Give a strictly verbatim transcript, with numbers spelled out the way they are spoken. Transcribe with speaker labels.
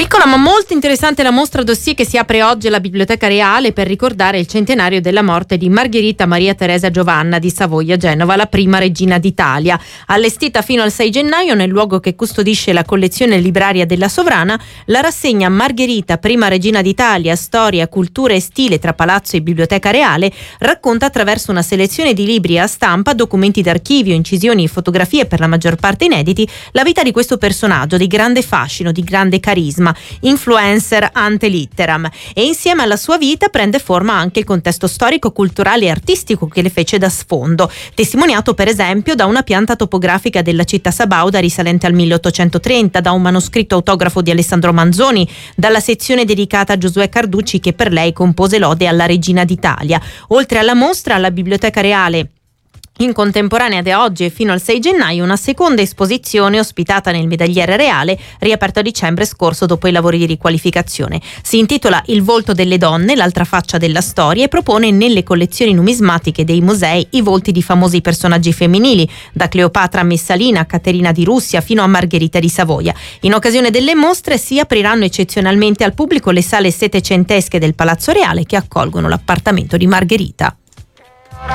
Speaker 1: Piccola ma molto interessante la mostra dossier che si apre oggi alla Biblioteca Reale per ricordare il centenario della morte di Margherita Maria Teresa Giovanna di Savoia-Genova, la prima regina d'Italia. Allestita fino al sei gennaio nel luogo che custodisce la collezione libraria della Sovrana, la rassegna Margherita, prima regina d'Italia, storia, cultura e stile tra palazzo e Biblioteca Reale racconta attraverso una selezione di libri a stampa, documenti d'archivio, incisioni e fotografie per la maggior parte inediti, la vita di questo personaggio di grande fascino, di grande carisma, influencer ante litteram, e insieme alla sua vita prende forma anche il contesto storico, culturale e artistico che le fece da sfondo, testimoniato per esempio da una pianta topografica della città sabauda risalente al milleottocentotrenta, da un manoscritto autografo di Alessandro Manzoni, dalla sezione dedicata a Giosuè Carducci che per lei compose l'ode alla regina d'Italia. Oltre alla mostra, alla Biblioteca Reale in contemporanea da oggi e fino al sei gennaio una seconda esposizione ospitata nel Medagliere Reale, riaperto a dicembre scorso dopo i lavori di riqualificazione. Si intitola Il volto delle donne, l'altra faccia della storia, e propone nelle collezioni numismatiche dei musei i volti di famosi personaggi femminili, da Cleopatra a Messalina, Caterina di Russia fino a Margherita di Savoia. In occasione delle mostre si apriranno eccezionalmente al pubblico le sale settecentesche del Palazzo Reale che accolgono l'appartamento di Margherita.